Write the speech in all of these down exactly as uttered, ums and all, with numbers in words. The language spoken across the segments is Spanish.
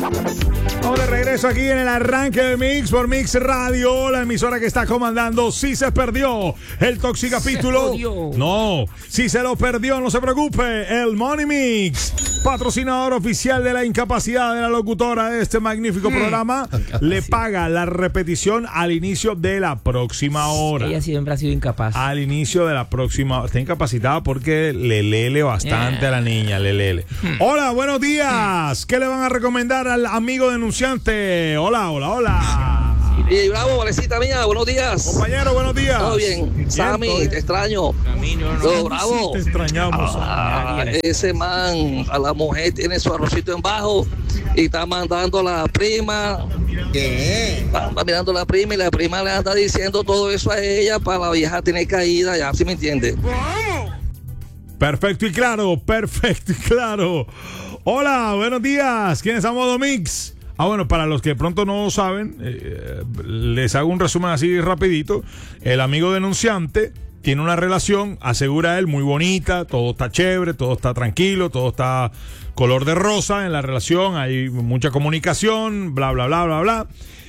Vamos de regreso aquí en el arranque de Mix por Mix Radio, la emisora que está comandando. Si se perdió el Toxicapítulo, no, si se lo perdió, no se preocupe. El Money Mix, patrocinador oficial de la incapacidad de la locutora de este magnífico mm. programa, le paga la repetición al inicio de la próxima hora. Ella siempre ha sido incapaz. Al inicio de la próxima hora. Está incapacitada porque le lele bastante yeah. a la niña, le lele. Mm. Hola, buenos días. ¿Qué le van a recomendar al amigo denunciante? Hola, hola, hola. Y bravo, Valecita mía, buenos días. Compañero, buenos días. Todo bien. Sammy, bien, te extraño. Camino, no, Todo bravo. Sí, te extrañamos. Ah, ese man, a la mujer tiene su arrocito en bajo y está mandando a la prima. ¿Qué? Está mirando a la prima y la prima le anda diciendo todo eso a ella para la vieja tener caída, ya, ¿sí me entiende? Perfecto y claro, perfecto y claro. Hola, buenos días. ¿Quién es a Modo Mix? Ah, bueno, para los que de pronto no saben, eh, les hago un resumen así rapidito. El amigo denunciante tiene una relación, asegura él, muy bonita, todo está chévere, todo está tranquilo, todo está color de rosa en la relación, hay mucha comunicación, bla, bla, bla, bla, bla.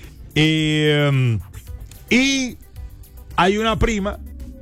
Eh, y hay una prima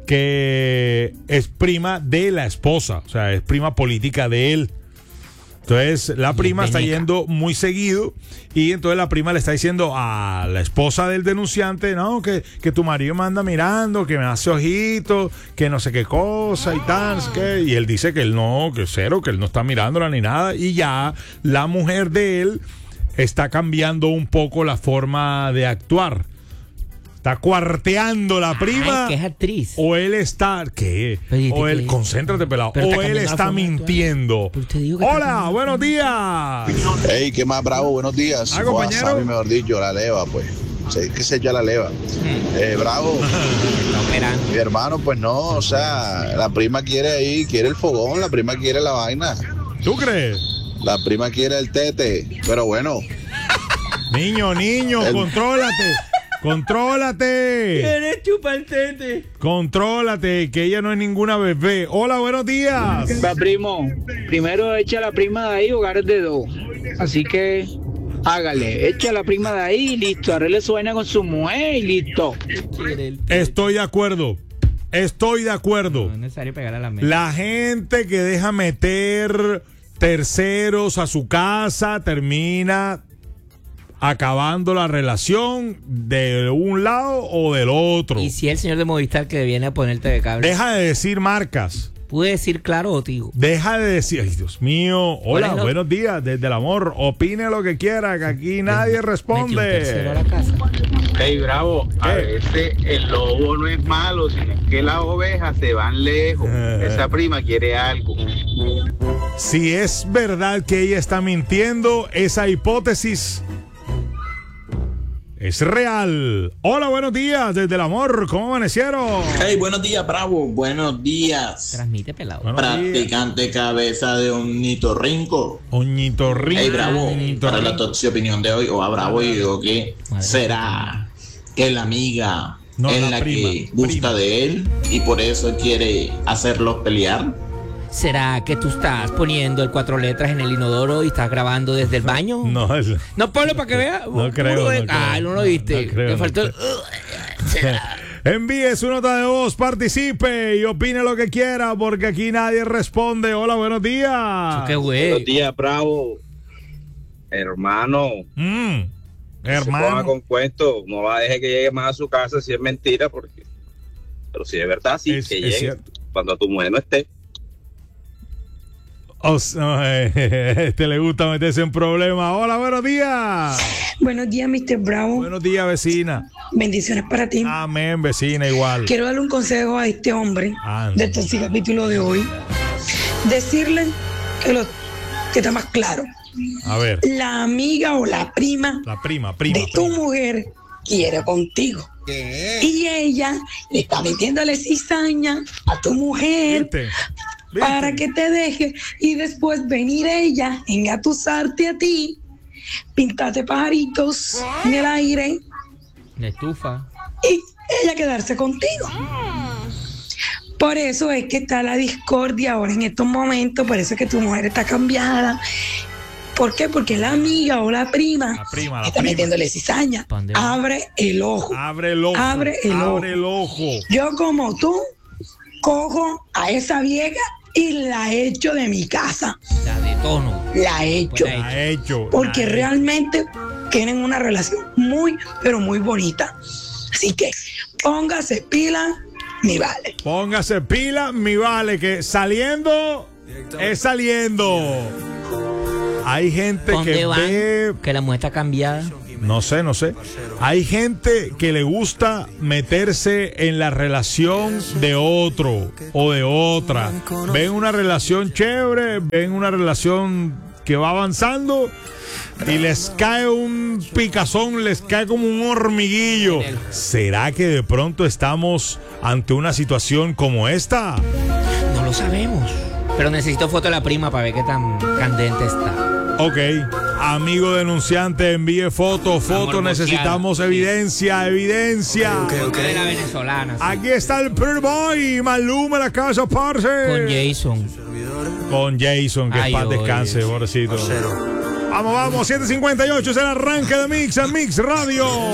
que es prima de la esposa, o sea, es prima política de él. Entonces la prima está yendo muy seguido y entonces la prima le está diciendo a la esposa del denunciante, no, que, que tu marido me anda mirando, que me hace ojitos, que no sé qué cosa y tal, no sé qué. Y él dice que él no, que cero, que él no está mirándola ni nada. Y ya la mujer de él está cambiando un poco la forma de actuar. Está cuarteando la prima. Ay, que es actriz. O él está. ¿Qué? Pero, o él. Que... Concéntrate, pelado. O él está mintiendo. Hola, buenos días. Hey, ¿qué más, bravo? Buenos días. Ah, compañero. Sammy, mejor dicho, la leva, pues. Sé que se ya la leva. Hmm. Eh, bravo. Mi hermano, pues no, o sea, la prima quiere ahí, quiere el fogón, la prima quiere la vaina. ¿Tú crees? La prima quiere el tete, pero bueno. Niño, niño, el... contrólate. ¡Contrólate! ¿Quieres chupar el tete? Contrólate, que ella no es ninguna bebé. Hola, buenos días. Va, primo, primero echa a la prima de ahí, hogares de dos. Así que hágale, echa a la prima de ahí y listo. Arregle su vaina con su mujer y listo. Estoy de acuerdo. Estoy de acuerdo. No es necesario pegar a la mesa. La gente que deja meter terceros a su casa termina acabando la relación de un lado o del otro. Y si el señor de Movistar que viene a ponerte de cable. Deja de decir marcas. Pude decir claro o tío. Deja de decir, ay, Dios mío. Hola, lo... buenos días, desde el amor. Opine lo que quiera, que aquí nadie responde. A la casa. Hey, bravo, ¿qué? A veces el lobo no es malo, sino que las ovejas se van lejos. Eh. Esa prima quiere algo. Si es verdad que ella está mintiendo, esa hipótesis es real. Hola, buenos días, desde el amor, ¿cómo amanecieron? Hey, buenos días, bravo, buenos días. Transmite, pelado. Buenos Practicante días. Cabeza de ornitorrinco. Ornitorrinco. Hey, bravo, ornitorrinco. Para la toxi opinión de hoy, o a bravo, y digo que Madre será que la amiga no, es la, la prima, que gusta prima. de él y por eso quiere hacerlos pelear. ¿Será que tú estás poniendo el cuatro letras en el inodoro y estás grabando desde el baño? No, es... no ponlo para que vea. No creo. De... No creo. Ah, no lo viste. No creo, Me faltó. No creo. Envíe su nota de voz, participe y opine lo que quiera, porque aquí nadie responde. Hola, buenos días. Qué güey. Buenos días, bravo. Hermano. Mm, hermano. No con cuento. No va a dejar que llegue más a su casa si es mentira, porque. Pero si es verdad, sí, es, que es llegue cierto. Cuando tu mujer no esté. Oh, no, eh, este le gusta meterse en problemas. Hola, buenos días. Buenos días, mister Bravo. Buenos días, vecina. Bendiciones para ti. Amén, vecina, igual. Quiero darle un consejo a este hombre Anda. de este capítulo de hoy. Decirle que, lo, que está más claro. A ver. La amiga o la prima, la prima, prima de tu prima. mujer quiere contigo. ¿Qué? Y ella le está metiéndole cizaña a tu mujer. ¿Viste? ¿Viste? Para que te deje y después venir ella, engatusarte a ti, pintarte pajaritos en el aire. La estufa. Y ella quedarse contigo. Por eso es que está la discordia ahora en estos momentos, por eso es que tu mujer está cambiada. ¿Por qué? Porque la amiga o la prima, la prima la está prima. metiéndole cizaña. Abre el ojo. Abre el ojo. Abre el ojo. Abre el ojo. Yo como tú, cojo a esa vieja y la echo de mi casa. La de tono. La echo. La he hecho. Porque La he realmente tienen una relación muy, pero muy bonita. Así que póngase pila, mi vale. Póngase pila, mi vale, que saliendo es saliendo. Hay gente que van? ve... Que la mujer está cambiada. No sé, no sé. Hay gente que le gusta meterse en la relación de otro o de otra. Ven una relación chévere, ven una relación que va avanzando y les cae un picazón, les cae como un hormiguillo. ¿Será que de pronto estamos ante una situación como esta? No lo sabemos. Pero necesito foto de la prima para ver qué tan candente está. Ok, amigo denunciante, envíe foto, foto, necesitamos evidencia, evidencia. Okay, okay. De la venezolana. Sí. Aquí está el Pretty Boy, Maluma en la casa, parce. Con Jason. Con Jason, que Ay, paz oye. descanse, pobrecito. Vamos, vamos, siete cincuenta y ocho es el arranque de Mix en Mix Radio.